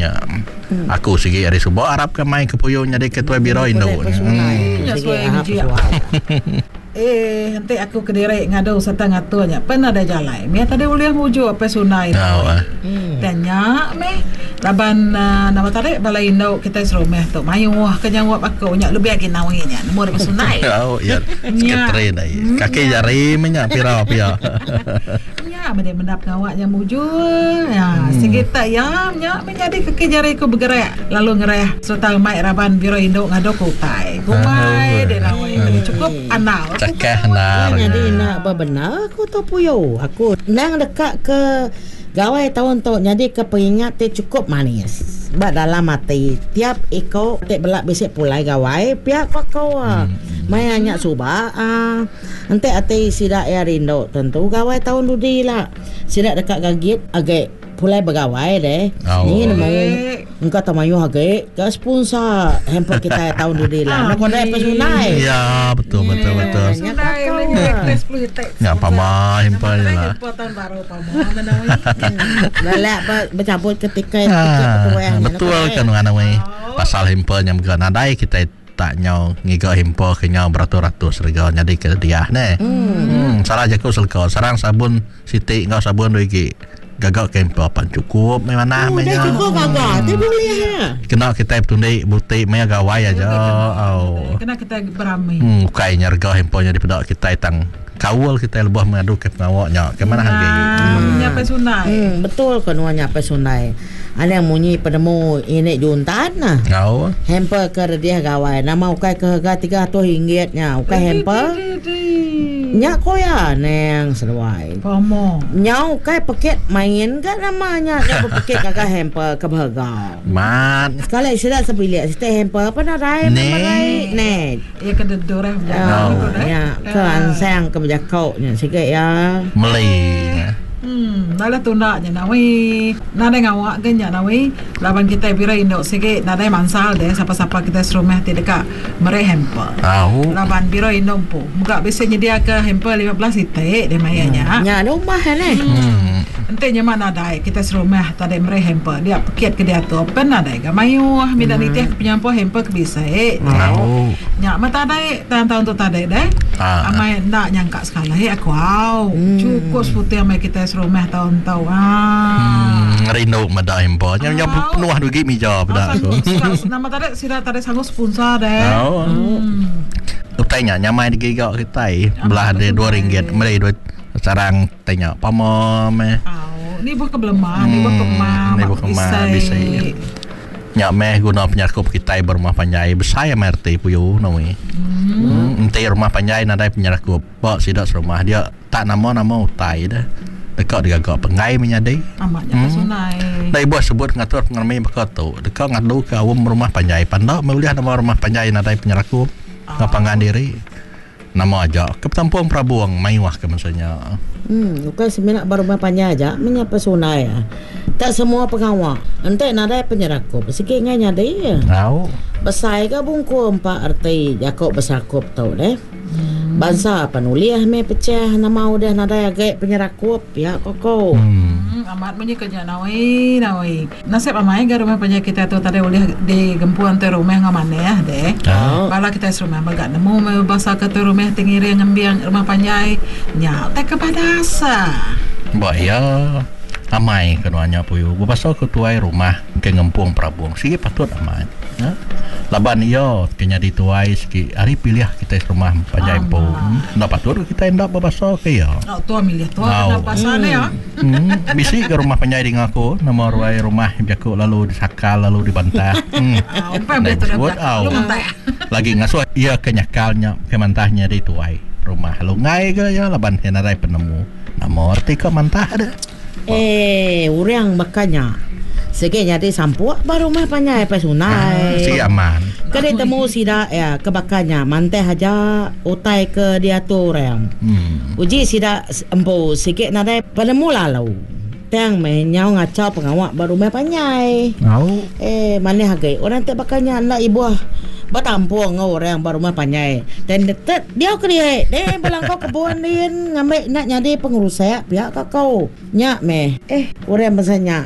nya. Aku sige ari subo Arab ka main ke puyo nya de ketua biro Indo. Nya suai nanti aku ke diri ngado serta ngatunya pernah ada jalan mia tadi uliah muju apa sunai tanya meh laban nama tadi balai Indo kita serumah tu mayu wah kenyang wap aku nya lebih lagi nawinya nomor sunai ya seketren ai kaki jari menya pira nya bade mendap ngawaknya muju ya sigita ya nya menjadi kaki jari ku bergerak lalu ngereh serta mai raban biro Indo ngado kutai kumai de nawai cukup anal cakah nar. Jadi nak benar aku tu puyo. Aku nang dekat ke gawai tahun tu jadi kepingat te cukup manis. Sebab dalam hati tiap iko te belak bisik pulai gawai pihak kau mai hanya subah nanti ati sidak ya rindo tentu gawai tahun dudi lah. Sidak dekat gagit agak pulai bergawai deh. Ni nama engkau tamayu agak ke sponsor hamper kita tahun dudi lah. Nak kena pesunai. Ya betul. Ya pamah hamper lah. Tahun baru pamah. Lelak bercampur ketika betul kan anawai pasal hamper yang ganadai kita tak nyau ngiga himpo kenyau beratus-ratus rega jadi ke dia ne. Salah jago selko sarang sabun siti ngau sabun lagi. Gagak kempa pan cukup memang nah menya. Cukup gagak, tu boleh ya. Kena kita tundai butik maya gawai aja. Kena kita beramai. Kai nyarga himponya di pedak kita tang kawal kita lebih mengadu ke pengawaknya. Ke mana harga? Nyampe sunai. Betul kan nyampe sunai. Ada yang munyi penemu ini juntan nah. Hamper ke dia gawai. Nama ukai ke harga RM300 nya. Ukai hamper. Nya koya neng seluai. Pomo. Nyau kai paket main kan namanya nya paket kagak hamper ke harga. Man. Sekali sudah sebilik sete hamper apa nak rai ne. Ya ke dedorah ya ke ansang ke bejakau nya sikit ya. Melei. Dala tunaknya nawi nada ngawak genya nawi laban kita bira Indo sige nada mansal deh siapa-siapa kita serumah ti dekat mere hamper. Laban bira Indo pu muka biasanya dia ke hamper 15 titik deh mayanya. Nya rumah ne. Entenya mana dai kita serumah tadi mere hamper dia paket ke dia tu open ada ga mayu minda ni teh penyampo hamper ke bisa nya mata dai tahun tu tadi deh amai nak nyangka sekali aku cukup putih amai kita serumah tahun-tahun Rindu mada hamper nya penuh duit mija pada aku nama tadi sida tadi sanggup sponsor deh tanya nyamai di gigak kita belah ada RM2 mulai sarang tanya pamom ni buah kebelemah ni buah kemah bisa nyak meh guna penyakup kita berumah panjai besar ya merti puyo nawi ente rumah panjai nadai penyakup bak sidak serumah dia tak nama utai dah dekat digagak pengai menyadai amaknya pesunai dai bos sebut ngatur pengermi bakatu dekat ngadu ke awam rumah panjai pandak meuliah nama rumah panjai nadai penyakup ngapangan diri nama aja keptampung prabuang maiwah ke maksudnya bukan seminat baru panjang aja menyapa sunai tak semua pengawal ente nadai penyerakup sikit nganya dia besar ke bungku 4 arti jakok besakup tau deh bangsa panuliah me pecah nama udah nadai agak penyerakup ya koko amat punya kerja nawi nasib amai ke rumah panjang kita tu tadi boleh di gempuan tu rumah ngamane ya deh bala kita rumah bagak nemu me bahasa ke tu rumah tingiri ngambiang rumah panjang nya tak kepada asa ya amai keduanya puyo bahasa ketuai rumah ke ngempung prabuang sige patut amat laban iyo kenya dituai segi hari pilih kita rumah panjang pun ndak patut kita hendak bahasa ke ya tua milih tua kenapa pasane ya bisi ke rumah panjang dengan aku nama ruai rumah jaku lalu disakal lalu dibantah lagi ngasuh iya kenyakalnya kemantahnya dituai rumah lungai ke ya laban henarai penemu nama arti ke mantah ada urang bakanya sikit jadi sampuak baru mah panjai pesunai si aman kada temu sida ya kebakanya manteh aja utai ke dia tu orang uji sida empo sikit nadai penemu lalu tang menyau ngacau pengawak baru mah panjai mana hagai orang tak bakanya anak ibu batampung orang baru mah panjai dan dia ke dia belangkau kebun din ngambil nak jadi pengurus saya pihak kau nyak meh orang besarnya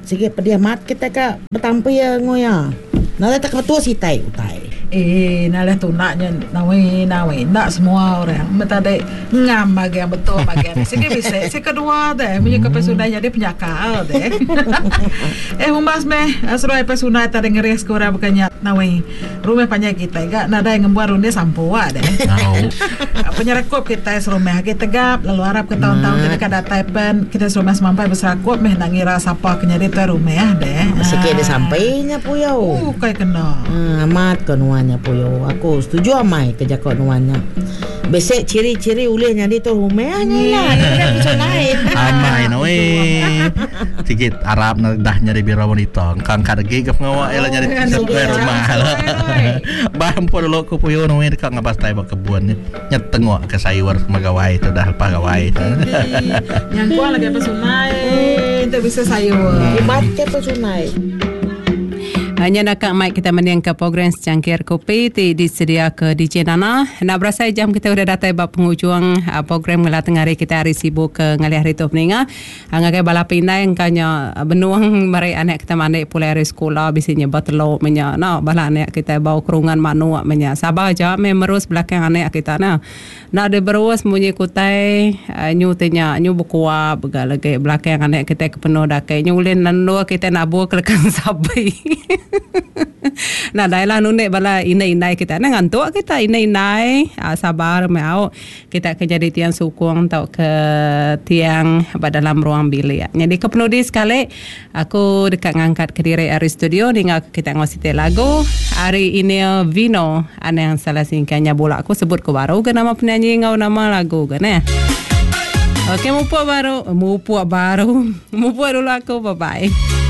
Sige pedia mat kita ka bertampi ya ngoya. Nala tak betul si tai utai. Nalah tu naknya nawi nak semua orang metade ngam bagi yang betul bagi. Sikit bisa. Kedua deh punya kepesunanya dia penyakal deh. Humbas meh asroi pesunai tadi ngeris korang bukannya nawi rumah panjang kita gak nada yang ngembuat runde sampua deh. Penyerakop kita serumah kita tegap lalu harap ke tahun-tahun jadi kada taipen kita serumah semampai berserakop meh nak ngira sapa kenyari tu rumah deh. Sikit dia sampainya puyau. Kayak kena. Amat kenuanya puyau. Aku setuju amai kerja kau nuanya. Besek ciri-ciri ulihnya di tu rumahnya lah. Dia bisa naik. Amai nawe. Sikit Arab dah nyari biro wanita. Kang kada gigap ngawa ela nyari sampai rumah. Baham po lo ko puyo nawe ka nga bastay ba kebun nya tengok ke sayur magawai tu dah pagawai. Yang kuah lagi pesunai. Itu bisa sayur. Ibarat pesunai. Hanya nak mic kita meniang ke program Cangkir Kopi disedia ke DJ Nana. Nak berasa jam kita sudah datang bab penghujung program ngelah tengah hari kita hari sibuk ke ngalih hari tu peninga. Ngakai balapinai engkanya benuang mari anak kita mandai pulai hari sekolah bisinya batelo menya. Nah bala anak kita bawa kerungan manu menya. Sabar aja merus belakang anak kita nah. Nak ada berus munyi kutai nyu tanya nyu bukua begalage belakang anak kita kepenuh dakai nyu ulin nanua kita nabu kelekan sabai. Nah dailah nunek bala inai-inai kita nah ngantuk kita inai-inai sabar mau kita ke jadi tiang sukung tau ke tiang dalam ruang bilik. Jadi kepenudi sekali aku dekat ngangkat ke diri Ari Studio hingga kita ngosite lagu hari ini Vino ane yang salah singkatnya bola aku sebut ke baru ke nama penyanyi ngau nama lagu kan ya. Okey mupuk dulu aku bye bye.